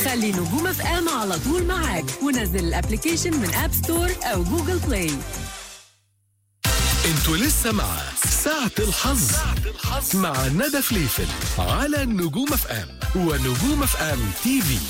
خلي نجوم اف ام على طول معاك ونزل الابليكيشن من اب ستور او جوجل بلاي. انتوا لسه مع ساعة الحظ مع ندى فليفل على نجوم اف ام ونجوم اف ام تي في.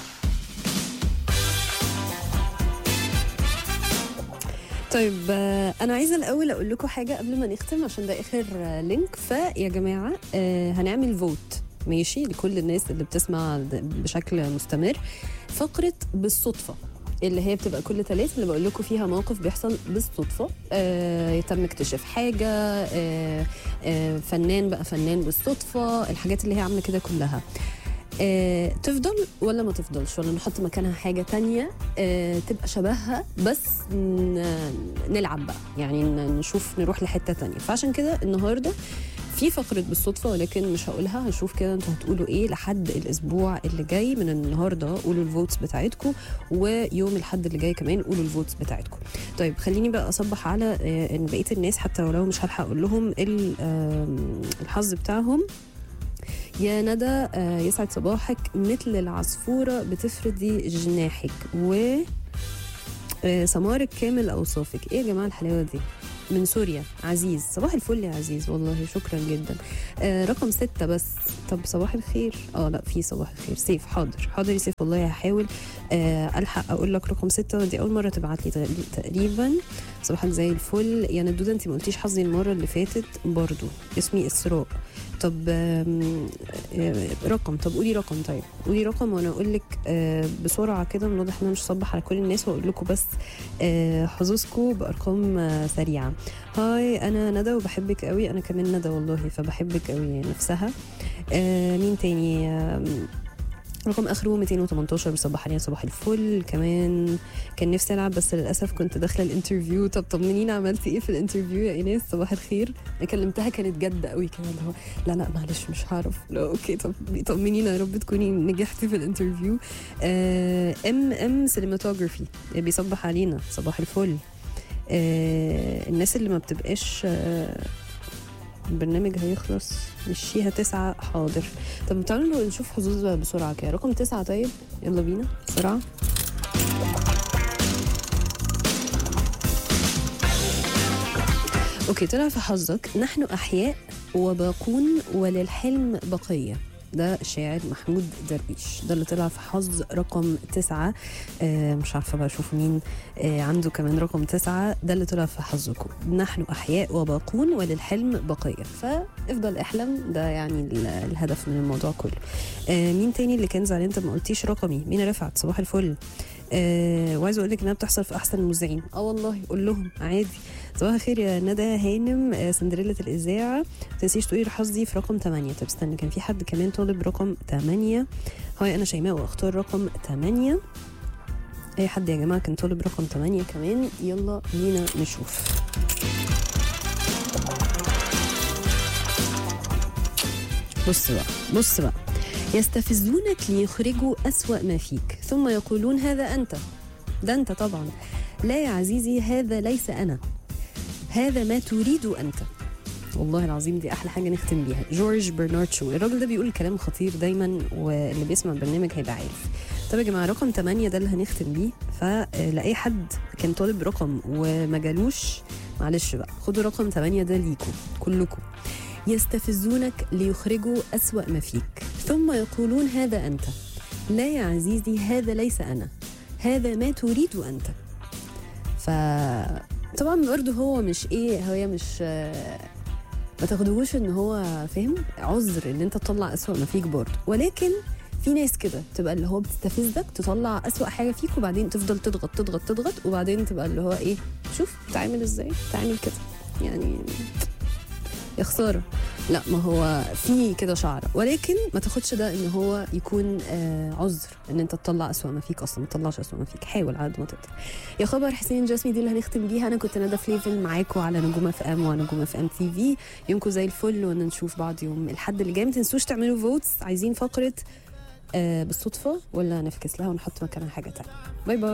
طيب انا عايزه الاول اقول لكم حاجه قبل ما نختم عشان ده اخر لينك. فيا جماعه هنعمل فوت ماشي لكل الناس اللي بتسمع بشكل مستمر. فقره بالصدفه اللي هي بتبقى كل ثلاث اللي بقول لكم فيها موقف بيحصل بالصدفه، يتم اكتشاف حاجه، فنان بقى فنان بالصدفه، الحاجات اللي هي عامله كده كلها. تفضل ولا ما تفضلش، ولا نحط مكانها حاجة تانية تبقى شبهها بس نلعب بقى، يعني نشوف نروح لحتة تانية. فعشان كده النهاردة في فقرة بالصدفة، ولكن مش هقولها، هنشوف كده انتوا هتقولوا ايه لحد الاسبوع اللي جاي. من النهاردة قولوا الفوتس بتاعتكم، ويوم الحد اللي جاي كمان قولوا الفوتس بتاعتكم. طيب خليني بقى اصبح على ان بقية الناس حتى ولو مش هلحق اقول لهم الحظ بتاعهم. يا ندى يسعد صباحك، مثل العصفورة بتفردي جناحك، و سمارك كامل أوصافك. إيه يا جماعة الحلاوة دي؟ من سوريا عزيز، صباح الفل يا عزيز، والله شكرا جدا. رقم 6 بس. طب صباح الخير. لا في صباح الخير. سيف، حاضر يا سيف، والله هحاول ألحق أقول لك رقم 6. دي أول مرة تبعت لي تقريبا. صباحك زي الفل يا ندودة. أنت ما قلتيش حظي المرة اللي فاتت برضو. اسمي إسراء. طب رقم. طب قولي رقم. طيب قولي رقم وانا اقول لك بسرعه كده. من واضح ان انا مش صبح على كل الناس، واقول لكم بس حظوظكم بارقام سريعه. هاي انا ندى وبحبك قوي. انا كمان ندى والله، فبحبك قوي نفسها. مين تاني؟ رقم اخره 218 بصبح علينا صباح الفل. كمان كان نفسي العب بس للاسف كنت داخله الانترفيو. طب طمنينا عملتي ايه في الانترفيو يا ايناس؟ صباح الخير. انا كلمتها كانت جد قوي كمان، اللي هو لا معلش مش هعرف. لا اوكي. طب طمنينا يا رب تكوني نجحتي في الانترفيو. ام سينماتوجرافي بيصبح علينا صباح الفل. الناس اللي ما بتبقاش البرنامج هيخلص مشيها 9. حاضر. طب تعالوا نشوف حظوظ بسرعة كده. رقم 9. طيب يلا بينا بسرعة. اوكي طلع في حظك نحن أحياء وباقون وللحلم بقية. ده الشاعر محمود درويش، ده اللي طلع في حظ رقم 9. مش عارفة بقى اشوف مين عنده كمان رقم 9. ده اللي طلع في حظكم، نحن أحياء وباقون وللحلم بقية. فافضل احلم، ده يعني الهدف من الموضوع كله. مين تاني اللي كان زعلان؟ انت ما قلتيش رقمي. مين رفعت؟ صباح الفل. وعايزه اقول لك انها بتحصل في احسن المذيعين. والله قول لهم عادي. صباح الخير يا ندى هانم، سندريلا الإذاعة. ما تنسيش تقولي حظي في رقم 8. طب استنى، كان في حد كمان طالب رقم 8. هاي أنا شيماء وأختار رقم 8. أي حد يا جماعة كان طالب رقم 8 كمان. يلا بينا نشوف. بص بقى. يستفزونك ليخرجوا أسوأ ما فيك، ثم يقولون هذا أنت. ده أنت طبعا. لا يا عزيزي، هذا ليس أنا، هذا ما تريد أنت. والله العظيم دي أحلى حاجة نختم بيها. جورج برنارد شو، الراجل ده بيقول كلام خطير دايما، واللي بيسمع البرنامج هيبقى عارف. طب يا جماعة رقم 8 ده اللي هنختم بيه. فلأي حد كان طالب رقم وما جالوش، معلش بقى خدوا رقم 8 ده ليكم كلكم. يستفزونك ليخرجوا أسوأ ما فيك، ثم يقولون هذا أنت. لا يا عزيزي، هذا ليس أنا، هذا ما تريد أنت. طبعا برضه هو مش هي مش ما تاخدوش ان هو فاهم عذر ان انت تطلع اسوأ ما فيك برضه، ولكن في ناس كده تبقى اللي هو بتستفزك تطلع اسوأ حاجه فيك، وبعدين تفضل تضغط وبعدين تبقى اللي هو شوف تعمل ازاي، تعمل كده يعني يا خساره. لا ما هو في كده شعر، ولكن ما تاخدش ده ان هو يكون عذر ان انت تطلع اسوأ ما فيك. اصلا ما تطلعش اسوأ ما فيك، حاول على قد ما تقدر. يا خبر حسين جاسمي، دي اللي هنختم بيها. انا كنت ندى فليفل معاكم على نجوم اف ام ونجوم اف ام تي في. يومكم زي الفل، ونشوف بعض يوم الحد اللي جاي. ما تنسوش تعملوا فوتس. عايزين فقره بالصدفه ولا نفكس لها ونحط مكانها حاجه تانية. باي باي.